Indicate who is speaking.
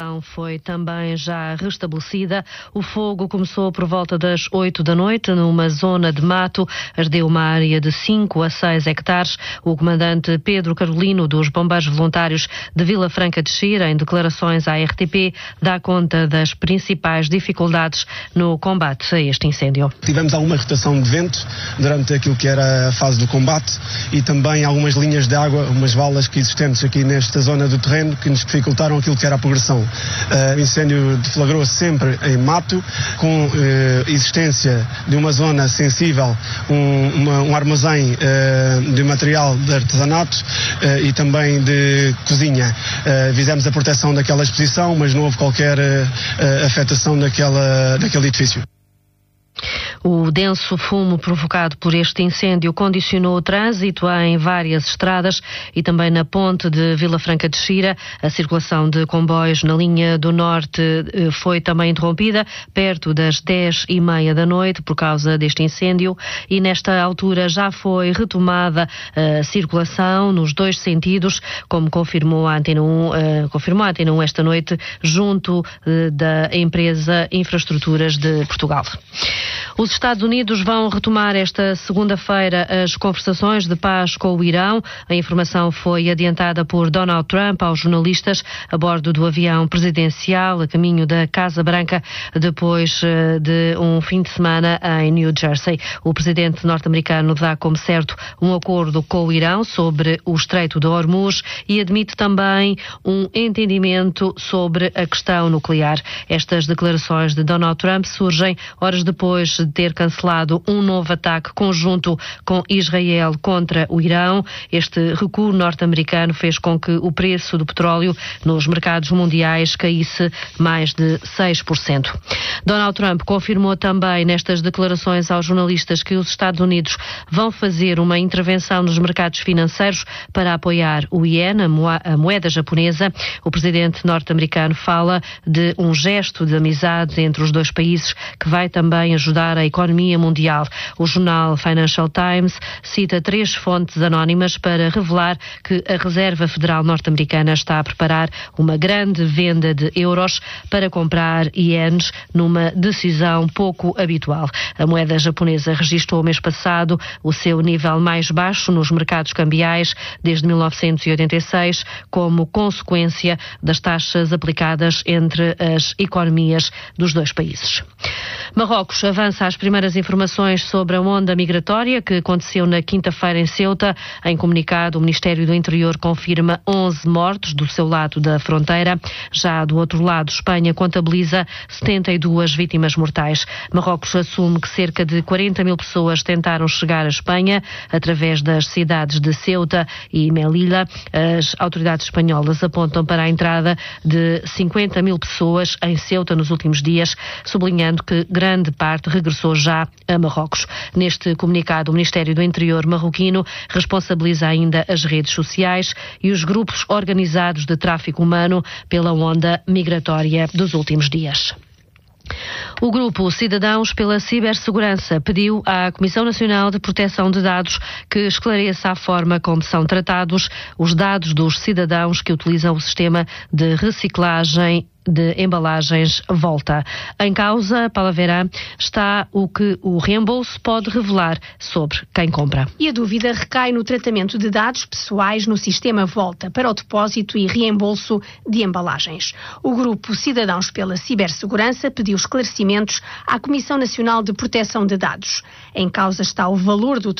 Speaker 1: Foi também já restabelecida. O fogo começou por volta das 8 da noite numa zona de mato. Ardeu uma área de 5 a 6 hectares. O comandante Pedro Carolino dos Bombeiros Voluntários de Vila Franca de Xira, em declarações à RTP, dá conta das principais dificuldades no combate a este incêndio.
Speaker 2: Tivemos alguma rotação de vento durante aquilo que era a fase do combate e também algumas linhas de água, umas valas que existentes aqui nesta zona do terreno que nos dificultaram aquilo que era a progressão. O incêndio deflagrou-se sempre em mato, com existência de uma zona sensível, um armazém de material de artesanato e também de cozinha. Fizemos a proteção daquela exposição, mas não houve qualquer afetação daquele edifício.
Speaker 1: O denso fumo provocado por este incêndio condicionou o trânsito em várias estradas e também na ponte de Vila Franca de Xira. A circulação de comboios na linha do norte foi também interrompida perto das 10h30 da noite por causa deste incêndio e nesta altura já foi retomada a circulação nos dois sentidos, como confirmou a Antena 1 esta noite junto da empresa Infraestruturas de Portugal. Os Estados Unidos vão retomar esta segunda-feira as conversações de paz com o Irão. A informação foi adiantada por Donald Trump aos jornalistas a bordo do avião presidencial a caminho da Casa Branca depois de um fim de semana em New Jersey. O presidente norte-americano dá como certo um acordo com o Irão sobre o Estreito de Hormuz e admite também um entendimento sobre a questão nuclear. Estas declarações de Donald Trump surgem horas depois de ter cancelado um novo ataque conjunto com Israel contra o Irão. Este recuo norte-americano fez com que o preço do petróleo nos mercados mundiais caísse mais de 6%. Donald Trump confirmou também nestas declarações aos jornalistas que os Estados Unidos vão fazer uma intervenção nos mercados financeiros para apoiar o iene, a moeda japonesa. O presidente norte-americano fala de um gesto de amizade entre os dois países que vai também ajudar a economia mundial. O jornal Financial Times cita 3 fontes anónimas para revelar que a Reserva Federal norte-americana está a preparar uma grande venda de euros para comprar ienes numa decisão pouco habitual. A moeda japonesa registrou mês passado o seu nível mais baixo nos mercados cambiais desde 1986, como consequência das taxas aplicadas entre as economias dos dois países. Marrocos avança às primeiras informações sobre a onda migratória que aconteceu na quinta-feira em Ceuta. Em comunicado, o Ministério do Interior confirma 11 mortos do seu lado da fronteira. Já do outro lado, Espanha contabiliza 72 vítimas mortais. Marrocos assume que cerca de 40 mil pessoas tentaram chegar à Espanha através das cidades de Ceuta e Melilla. As autoridades espanholas apontam para a entrada de 50 mil pessoas em Ceuta nos últimos dias, sublinhando que grande parte regressou já a Marrocos. Neste comunicado, o Ministério do Interior marroquino responsabiliza ainda as redes sociais e os grupos organizados de tráfico humano pela onda migratória dos últimos dias. O grupo Cidadãos pela Cibersegurança pediu à Comissão Nacional de Proteção de Dados que esclareça a forma como são tratados os dados dos cidadãos que utilizam o sistema de reciclagem de embalagens Volta. Em causa, Paula Verã, está o que o reembolso pode revelar sobre quem compra.
Speaker 3: E a dúvida recai no tratamento de dados pessoais no sistema Volta para o depósito e reembolso de embalagens. O grupo Cidadãos pela Cibersegurança pediu esclarecimentos à Comissão Nacional de Proteção de Dados. Em causa está o valor do